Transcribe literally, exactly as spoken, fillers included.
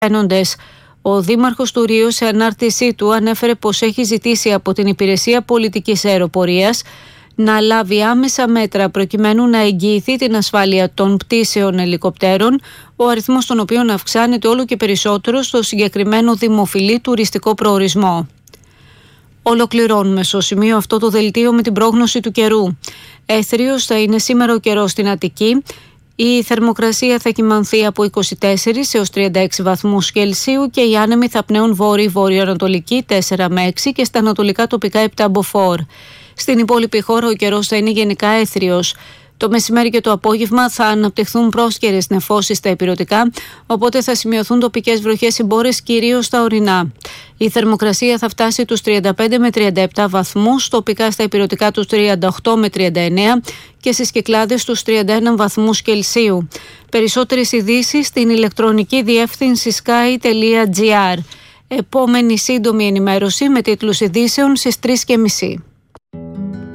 φαίνοντες. Ο δήμαρχος του Ρίου σε ανάρτησή του ανέφερε πως έχει ζητήσει από την Υπηρεσία Πολιτικής Αεροπορίας να λάβει άμεσα μέτρα προκειμένου να εγγυηθεί την ασφάλεια των πτήσεων ελικοπτέρων, ο αριθμός των οποίων αυξάνεται όλο και περισσότερο στο συγκεκριμένο δημοφιλή τουριστικό προορισμό. Ολοκληρώνουμε στο σημείο αυτό το δελτίο με την πρόγνωση του καιρού. Έθριος θα είναι σήμερα ο καιρός στην Αττική. Η θερμοκρασία θα κυμανθεί από είκοσι τέσσερις έως τριάντα έξι βαθμούς Κελσίου και οι άνεμοι θα πνέουν βόρειο-βορειοανατολική τέσσερα με έξι και στα ανατολικά τοπικά επτά μποφόρ. Στην υπόλοιπη χώρα ο καιρός θα είναι γενικά έθριος. Το μεσημέρι και το απόγευμα θα αναπτυχθούν πρόσκαιρες νεφώσεις στα ηπειρωτικά, οπότε θα σημειωθούν τοπικές βροχές ή μπόρες κυρίως στα ορεινά. Η θερμοκρασία θα φτάσει τους τριάντα πέντε με τριάντα επτά βαθμούς, τοπικά στα ηπειρωτικά τους τριάντα οκτώ με τριάντα εννέα και στις Κυκλάδες τους τριάντα ένα βαθμούς Κελσίου. Περισσότερες ειδήσεις στην ηλεκτρονική διεύθυνση sky τελεία gr. Επόμενη σύντομη ενημέρωση με τίτλους ειδήσεων στις τρεις και μισή.